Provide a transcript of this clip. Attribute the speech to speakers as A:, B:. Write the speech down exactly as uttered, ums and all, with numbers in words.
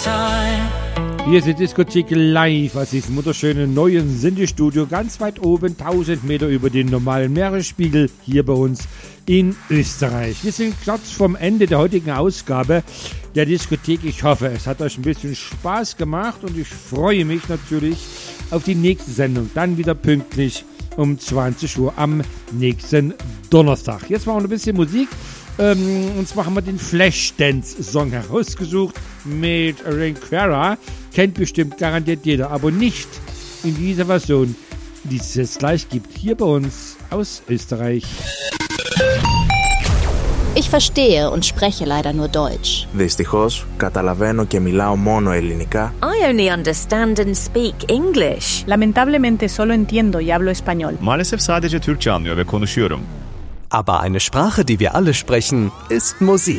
A: Hier ist die Diskothek live aus diesem wunderschönen neuen Sendestudio, ganz weit oben, tausend Meter über den normalen Meeresspiegel, hier bei uns in Österreich. Wir sind kurz vom Ende der heutigen Ausgabe der Diskothek. Ich hoffe, es hat euch ein bisschen Spaß gemacht und ich freue mich natürlich auf die nächste Sendung. Dann wieder pünktlich um zwanzig Uhr am nächsten Donnerstag. Jetzt machen wir ein bisschen Musik. Ähm, und zwar haben wir den Flashdance-Song herausgesucht mit Renquera. Kennt bestimmt garantiert jeder, aber nicht in dieser Version, die es jetzt gleich gibt. Hier bei uns aus Österreich.
B: Ich verstehe und spreche leider nur Deutsch.
C: Δυστυχώς, καταλαβαίνω και μιλάω μόνο ελληνικά.
D: I only understand and speak English.
E: Lamentablemente solo entiendo y hablo español.
F: Maalesef sadece Türkçe anlıyor ve konuşuyorum.
G: Aber eine Sprache, die wir alle sprechen, ist Musik.